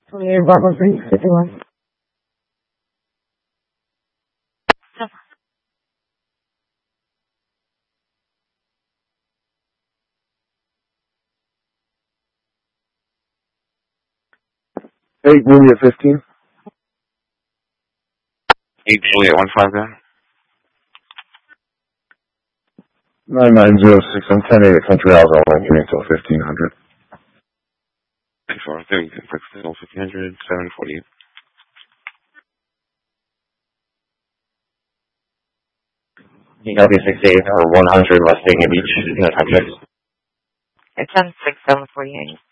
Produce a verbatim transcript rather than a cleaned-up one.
twenty-eight Bravo three fifty-one. Eight Juliet fifteen. Eight Juliet one five then. Nine nine zero six. I'm ten eight at Country House. I'll wait until fifteen hundred. Four thirty six until fifteen hundred. Seven forty eight. E W sixty-eight or one hundred West Stadium Beach. No time check. It's on six seven forty eight.